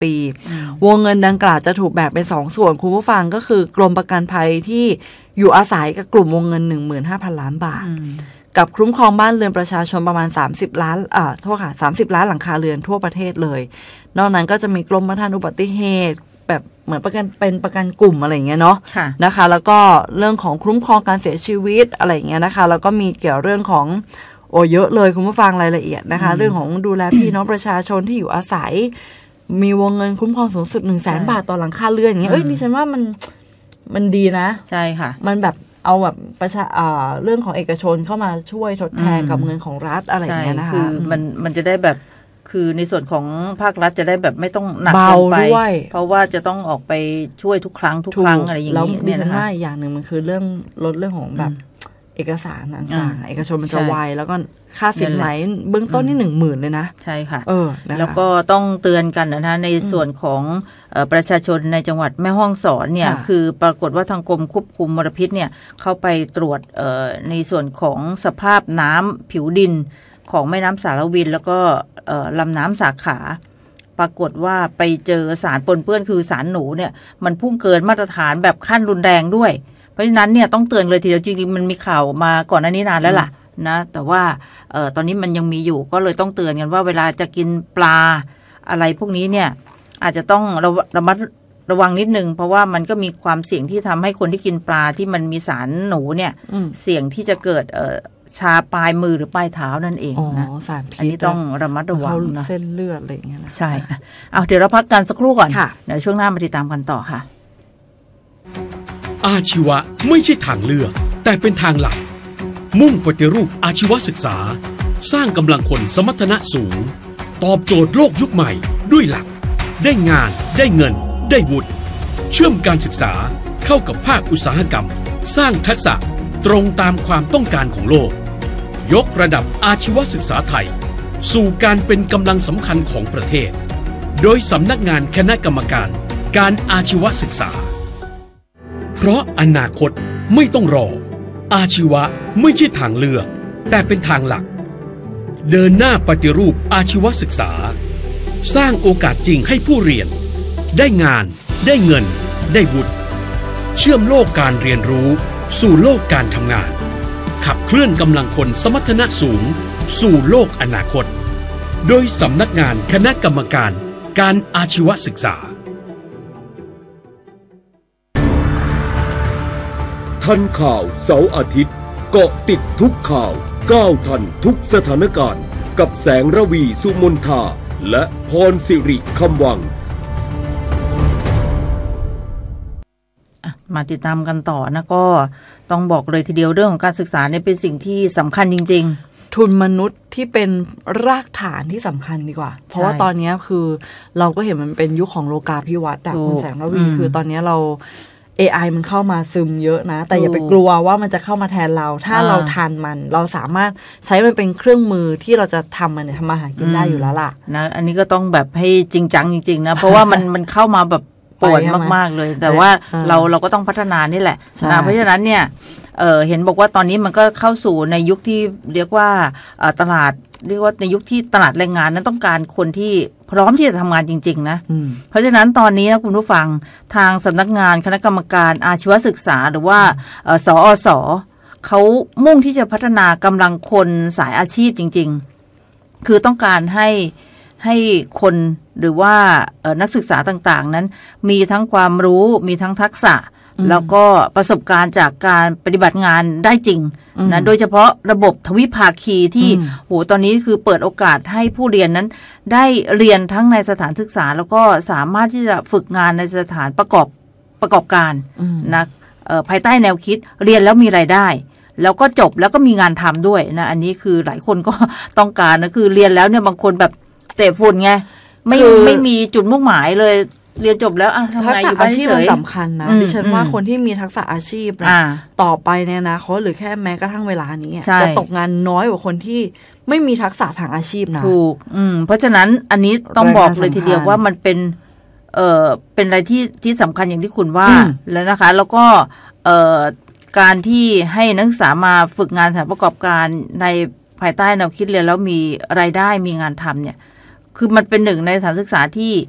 ปีวงเงินดังกล่าวจะถูกแบ่งเป็น2ส่วนคุณผู้ฟังก็คือกรมประกันภัยที่อยู่อาศัยกับกลุ่มวงเงิน 15,000 ล้านบาทกับคุ้มครองบ้านเรือนประชาชนประมาณ30ล้านโทษค่ะ30ล้านหลังคาเรือนทั่วประเทศเลยนอกนั้นก็จะมีกรมธรรม์อุบัติเหตุแบบเหมือนประกันเป็นประกันกลุ่มอะไรอย่างเงี้ยเนาะนะคะแล้วก็เรื่องของคุ้มครองการเสียชีวิตอะไรอย่างเงี้ยนะคะแล้วก็มีเกี่ยวเรื่องของเยอะเลยคุณผู้ฟังรายละเอียดนะคะเรื่องของดูแลพี่น้องประชาชนที่อยู่อาศัยมีวงเงินคุ้มครองสูงสุด 100,000 บาทต่อหลังคาเรือนอย่างเงี้ยดิฉันว่ามันดีนะใช่ค่ะมันแบบเอาแบบเรื่องของเอกชนเข้ามาช่วยทดแทนกับเงินของรัฐอะไรอย่างเงี้ยนะคะคือมันจะได้แบบคือในส่วนของภาครัฐจะได้แบบไม่ต้องหนักเกินไปเพราะว่าจะต้องออกไปช่วยทุกครั้งอะไรอย่างนี้เนี่ยนะคะอย่างหนึ่งมันคือเรื่องลดเรื่องของแบบเอกสารต่างๆเอกชนมันจะไวแล้วก็ค่าสินไหมเบื้องต้นนี่ 10,000 เลยนะใช่ค่ะแล้วก็ต้องเตือนกันนะในส่วนของประชาชนในจังหวัดแม่ฮ่องสอนเนี่ยคือปรากฏว่าทางกรมควบคุมมลพิษเนี่ยเข้าไปตรวจในส่วนของสภาพน้ำผิวดินของแม่น้ำสารวินแล้วก็ลำน้ำสาขาปรากฏว่าไปเจอสารปนเปื้อนคือสารหนูเนี่ยมันพุ่งเกินมาตรฐานแบบขั้นรุนแรงด้วยเพราะฉะนั้นเนี่ยต้องเตือนเลยทีเดียวจริงๆมันมีข่าวมาก่อนหน้านี้นานแล้วล่ะนะแต่ว่าตอนนี้มันยังมีอยู่ก็เลยต้องเตือนกันว่าเวลาจะกินปลาอะไรพวกนี้เนี่ยอาจจะต้องระมัดระวังนิดนึงเพราะว่ามันก็มีความเสี่ยงที่ทำให้คนที่กินปลาที่มันมีสารหนูเนี่ยเสี่ยงที่จะเกิดชาปลายมือหรือปลายเท้านั่นเองนะอันนี้ต้องระมัดระวังนะเส้นเลือดอะไรอย่างเงี้ยใช่เอาเดี๋ยวเราพักกันสักครู่ก่อนเดี๋ยวช่วงหน้ามาติดตามกันต่อค่ะอาชีวะไม่ใช่ทางเลือกแต่เป็นทางหลักมุ่งปฏิรูปอาชีวศึกษาสร้างกำลังคนสมรรถนะสูงตอบโจทย์โลกยุคใหม่ด้วยหลักได้งานได้เงินได้วุฒิเชื่อมการศึกษาเข้ากับภาคอุตสาหกรรมสร้างทักษะตรงตามความต้องการของโลกยกระดับอาชีวศึกษาไทยสู่การเป็นกำลังสำคัญของประเทศโดยสำนักงานคณะกรรมการอาชีวศึกษาเพราะอนาคตไม่ต้องรออาชีวะไม่ใช่ทางเลือกแต่เป็นทางหลักเดินหน้าปฏิรูปอาชีวศึกษาสร้างโอกาสจริงให้ผู้เรียนได้งานได้เงินได้วุฒิเชื่อมโลกการเรียนรู้สู่โลกการทำงานขับเคลื่อนกำลังคนสมรรถนะสูงสู่โลกอนาคตโดยสำนักงานคณะกรรมการอาชีวศึกษาทันข่าวเสาร์อาทิตย์เกาะติดทุกข่าวก้าวทันทุกสถานการณ์กับแสงระวีสุมนทาและพรสิริคำวังมาติดตามกันต่อนะก็ต้องบอกเลยทีเดียวเรื่องของการศึกษาเนี่ยเป็นสิ่งที่สำคัญจริงๆทุนมนุษย์ที่เป็นรากฐานที่สำคัญดีกว่าเพราะว่าตอนนี้คือเราก็เห็นมันเป็นยุคของโลกาภิวัตน์คุณแสงระวีคือตอนนี้เรา AI มันเข้ามาซึมเยอะนะแต่อย่าไปกลัวว่ามันจะเข้ามาแทนเราถ้าเราทันมันเราสามารถใช้มันเป็นเครื่องมือที่เราจะทำมันทำมาหากินได้อยู่แล้วล่ะนะอันนี้ก็ต้องแบบให้จริงจังจริงๆนะเพราะว่ามันเข้ามาแบบปวดมากๆเลยแต่ว่าเราก็ต้องพัฒนานี่แหละนะเพราะฉะนั้นเนี่ยเห็นบอกว่าตอนนี้มันก็เข้าสู่ในยุคที่เรียกว่าตลาดเรียกว่าในยุคที่ตลาดแรงงานนั้นต้องการคนที่พร้อมที่จะทำงานจริงๆนะเพราะฉะนั้นตอนนี้นะคุณผู้ฟังทางสำนักงานคณะกรรมการอาชีวศึกษาหรือว่าสอสเขามุ่งที่จะพัฒนากำลังคนสายอาชีพจริงๆคือต้องการให้คนหรือว่านักศึกษาต่างๆนั้นมีทั้งความรู้มีทั้งทักษะแล้วก็ประสบการณ์จากการปฏิบัติงานได้จริงนะโดยเฉพาะระบบทวิภาคีที่ตอนนี้คือเปิดโอกาสให้ผู้เรียนนั้นได้เรียนทั้งในสถานศึกษาแล้วก็สามารถที่จะฝึกงานในสถานประกอบการนะภายใต้แนวคิดเรียนแล้วมีรายได้แล้วก็จบแล้วก็มีงานทำด้วยนะอันนี้คือหลายคนก็ต้องการนะคือเรียนแล้วเนี่ยบางคนแบบเตะฝุ่นไงไม่มีจุดมุ่งหมายเลยเรียนจบแล้วทำไงอยู่บ้านเฉยทักษะอาชีพมันสำคัญนะดิฉันว่าคนที่มีทักษะอาชีพนะต่อไปในอนาคตหรือแค่แม้กระทั่งเวลานี้จะตกงานน้อยกว่าคนที่ไม่มีทักษะทางอาชีพนะถูกเพราะฉะนั้นอันนี้ต้องบอกเลยทีเดียวว่ามันเป็นอะไรที่สำคัญอย่างที่คุณว่าแล้วนะคะแล้วก็การที่ให้นักศึกษามาฝึกงานสถานประกอบการในภายใต้แนวคิดเรียนแล้วมีรายได้มีงานทำเนี่ยคือมันเป็นหนึ่งในสถานศึกษาที่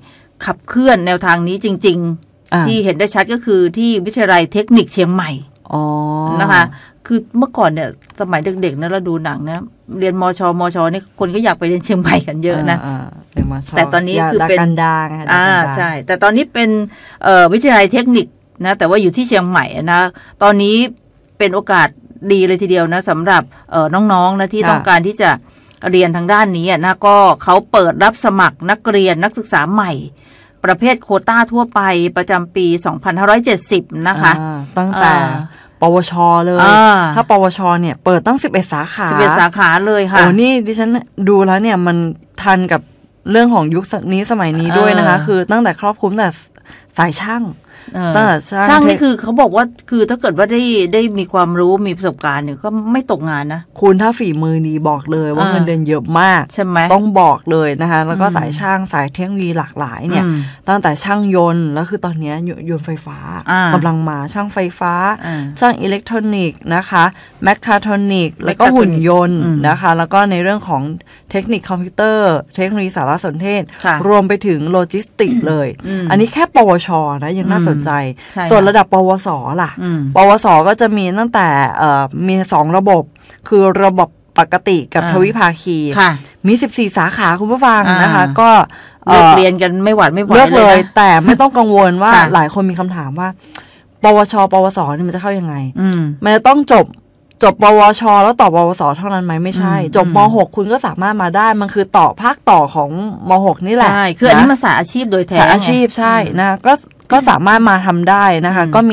ขับเคลื่อนแนวทางนี้จริงๆที่เห็นได้ชัดก็คือที่วิทยาลัยเทคนิคเชียงใหม่นะคะคือเมื่อก่อนเนี่ยสมัยเด็กๆนะเราดูหนังนะเรียนมชนี่คนก็อยากไปเรียนเชียงใหม่กันเยอะนะแต่ตอนนี้คือเป็นใช่แต่ตอนนี้เป็นวิทยาลัยเทคนิคนะแต่ว่าอยู่ที่เชียงใหม่นะตอนนี้เป็นโอกาสดีเลยทีเดียวนะสำหรับน้องๆนะที่ต้องการที่จะเรียนทางด้านนี้นะก็เขาเปิดรับสมัครนักเรียนนักศึกษาใหม่ประเภทโควต้าทั่วไปประจำปี2570นะคะตั้งแต่ปวชเลยถ้าปวชเนี่ยเปิดตั้ง11สาขา 11สาขาเลยค่ะโอ้นี่ดิฉันดูแล้วเนี่ยมันทันกับเรื่องของยุคนี้สมัยนี้ด้วยนะคะคือตั้งแต่ครอบคลุมแต่สายช่างช่างนี่คือเขาบอกว่าคือถ้าเกิดว่าได้มีความรู้มีประสบการณ์เนี่ยก็ไม่ตกงานนะคุณถ้าฝีมือดีบอกเลยว่าเงินเดือนเยอะมากใช่ไหมต้องบอกเลยนะคะแล้วก็สายช่างสายเทคโนโลยีหลากหลายเนี่ยตั้งแต่ช่างยนต์แล้วคือตอนนี้ยนต์ไฟฟ้ากำลังมาช่างไฟฟ้าช่างอิเล็กทรอนิกส์นะคะแมคคาทรอนิกส์แล้วก็หุ่นยนต์นะคะแล้วก็ในเรื่องของเทคนิคคอมพิวเตอร์เทคโนโลยีสารสนเทศรวมไปถึงโลจิสติกเลยอันนี้แค่ปวชนะยังน่าสนใจส่วนระดับปวสล่ะปวสก็จะมีตั้งแต่มี2ระบบคือระบบปกติกับทวิภาคีมี14สาขาคุณผู้ฟังนะคะก็เรียนกันไม่หวาดไม่ไหวเลือกเลยแต่ไม่ต้องกังวลว่าหลายคนมีคำถามว่าปวชปวสนี่มันจะเข้ายังไงมันจะต้องจบปวชแล้วต่อปวสเท่านั้นไหมไม่ใช่จบม.6 คุณก็สามารถมาได้มันคือต่อภาคต่อของม.6 นี่แหละใช่คืออันนี้มาสายอาชีพโดยแท้สายอาชีพใช่นะก็สามารถมาทำได้นะคะก็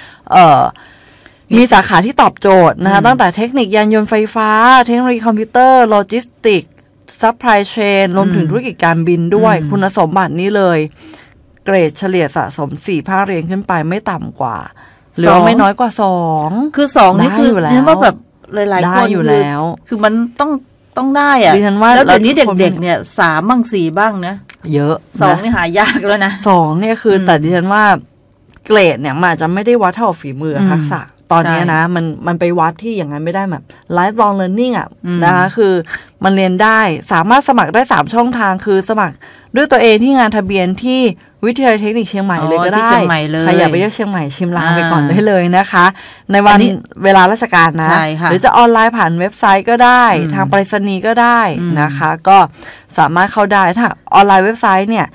มีสาขาที่ตอบโจทย์นะคะตั้งแต่เทคนิคยานยนต์ไฟฟ้าเทคโนโลยีคอมพิวเตอร์โลจิสติกซัพพลายเชนรวมถึงธุรกิจการบินด้วยคุณสมบัตินี้เลยเกรดเฉลี่ยสะสม4ภาคเรียนขึ้นไปไม่ต่ำกว่าหรือไม่น้อยกว่า2 คือ2นี่คือฉันว่าแบบหลายๆคนอยู่แล้วคือมันต้องได้อะแล้วเดี๋ยวนี้เด็กๆเนี่ย3บ้าง4บ้างนะเยอะ 2นี่หายากแล้วนะ 2เนี่ยคือแต่ดิฉันว่าเกรดเนี่ยมันอาจจะไม่ได้วัดเท่าฝีมือทักษะตอนนี้นะมันไปวัดที่อย่างนั้นไม่ได้แบบ lifelong learning อ่ะนะคะคือมันเรียนได้สามารถสมัครได้3ช่องทางคือสมัครด้วยตัวเองที่งานทะเบียนที่วิทยาลัยเทคนิคเชียงใหม่เลยก็ได้ใครอยากไปเที่ยวเชียงใหม่ชิมลางไปก่อนได้เลยนะคะในวันเวลาราชการนะหรือจะออนไลน์ผ่านเว็บไซต์ก็ได้ทางไปรษณีย์ก็ได้นะคะก็สามารถเข้าได้ถ้าออนไลน์เว็บไซต์เนี่ย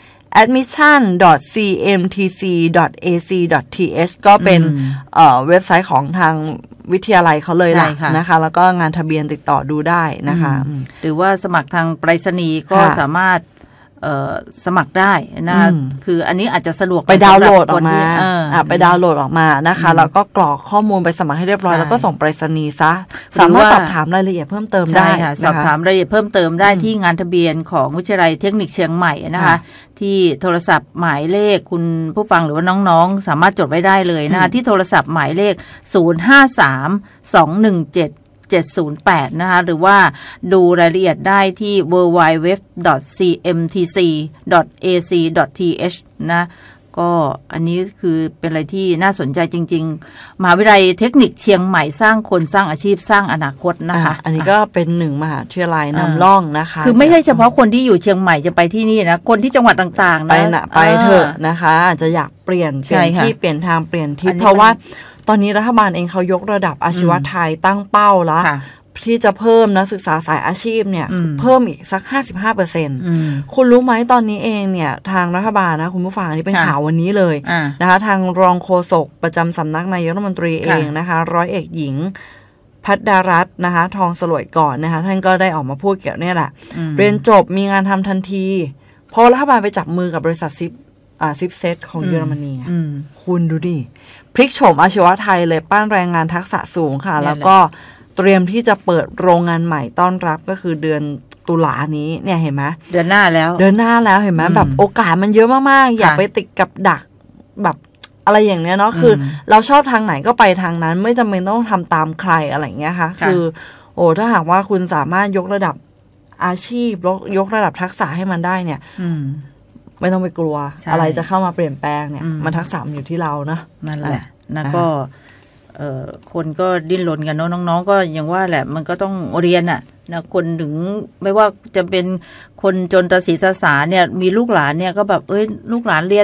admission.cmtc.ac.th ก็เป็นเว็บไซต์ของทางวิทยาลัยเขาเลยล่ะนะคะแล้วก็งานทะเบียนติดต่อดูได้นะคะหรือว่าสมัครทางไปรษณีย์ก็สามารถสมัครได้นะคืออันนี้อาจจะสะดวกไปดาวน์โหลดออกมาไปดาวน์โหลดออกมานะคะแล้วก็กรอกข้อมูลไปสมัครให้เรียบร้อยแล้วก็ส่งไปรษณีย์ซะสามารถสอบถามรายละเอียดเพิ่มเติมได้ค่ะสอบถามรายละเอียดเพิ่มเติมได้ที่งานทะเบียนของวิทยาลัยเทคนิคเชียงใหม่นะคะที่โทรศัพท์หมายเลขคุณผู้ฟังหรือว่าน้องๆสามารถจดไว้ได้เลยนะคะที่โทรศัพท์หมายเลข053-217-708นะคะหรือว่าดูรายละเอียดได้ที่ www.cmtc.ac.th นะก็อันนี้คือเป็นอะไรที่น่าสนใจจริงๆมหาวิทยาลัยเทคนิคเชียงใหม่สร้างคนสร้างอาชีพสร้างอนาคตนะคะอันนี้ก็เป็นหนึ่งมหาวิทยาลัยนำร่องนะคะคือไม่ใช่เฉพาะคนที่อยู่เชียงใหม่จะไปที่นี่นะคนที่จังหวัดต่างๆนะไปเถอะนะคะอาจจะอยากเปลี่ยนที่เปลี่ยนทางเปลี่ยนที่เพราะว่าตอนนี้รัฐบาลเองเขายกระดับอาชีวะไทยตั้งเป้าแล้วที่จะเพิ่มนักศึกษาสายอาชีพเนี่ยเพิ่มอีกสัก 55% คุณรู้ไหมตอนนี้เองเนี่ยทางรัฐบาลนะคุณผู้ฟังนี่เป็นข่าววันนี้เลยนะคะทางรองโฆษกประจำสำนักนายกรัฐมนตรีเองนะคะร้อยเอกหญิงพัฒดารัตน์นะคะทองสลวยก่อนนะคะท่านก็ได้ออกมาพูดเกี่ยวเนี่ยแหละเรียนจบมีงานทำทันทีเพราะรัฐบาลไปจับมือกับบริษัทซิปเซตของเยอรมนีคุณดูดิพลิกโฉมอาชีวะไทยเลยปั้นแรงงานทักษะสูงค่ะแล้วก็เตรียมที่จะเปิดโรงงานใหม่ต้อนรับก็คือเดือนตุลานี้เนี่ยเห็นไหมเดือนหน้าแล้วเห็นไหมแบบโอกาสมันเยอะมากๆอย่าไปติดกับดักแบบอะไรอย่างเนี้ยเนาะคือเราชอบทางไหนก็ไปทางนั้นไม่จำเป็นต้องทำตามใครอะไรอย่างเงี้ยค่ะคือถ้าหากว่าคุณสามารถยกระดับอาชีพยกระดับทักษะให้มันได้เนี่ยไม่ต้องไปกลัวอะไรจะเข้ามาเปลี่ยนแปลงเนี่ยมันทักษะมันอยู่ที่เราเนาะนั่นแหละนะก็คนก็ดิ้นรนกันเนาะน้องๆก็อย่างว่าแหละมันก็ต้องเรียนอ่ะนะคนถึงไม่ว่าจะเป็นคคนจนตาสีตาสาเนี่ยมีลูกหลานเนี่ยก็แบบลูกหลานเรียน